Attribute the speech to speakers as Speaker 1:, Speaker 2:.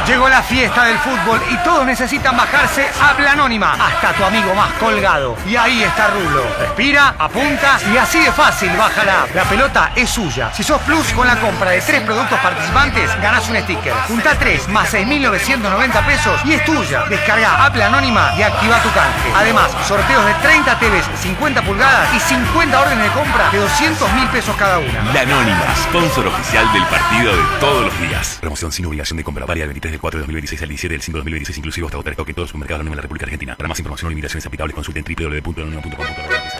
Speaker 1: Llegó la fiesta del fútbol y todos necesitan bajarse App La Anónima. Hasta tu amigo más colgado. Y ahí está Rulo. Respira, apunta y así de fácil baja la app. La pelota es suya. Si sos Plus, con la compra de 3 productos participantes, ganás un sticker. Junta 3 más 6.990 pesos y es tuya. Descarga App La Anónima y activa tu canje. Además, sorteos de 30 TVs 50 pulgadas y 50 órdenes de compra de 200.000 pesos cada una.
Speaker 2: La Anónima, sponsor oficial del partido de todos los días. Promoción sin obligación de compra. Varia del 23 del 4 de 2026 al 17 del 5 de 2026, inclusive hasta votar stock en todos los supermercados en la República Argentina. Para más información o limitaciones aplicables, consulten www.lanonima.com.ar.